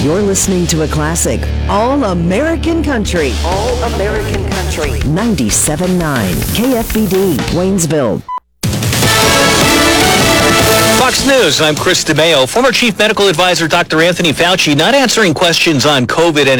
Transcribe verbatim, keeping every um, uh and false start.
You're listening to a classic, All American Country. All American Country. ninety-seven point nine K F B D, Waynesville. Fox News, I'm Chris DeMeo. Former Chief Medical Advisor Doctor Anthony Fauci not answering questions on COVID and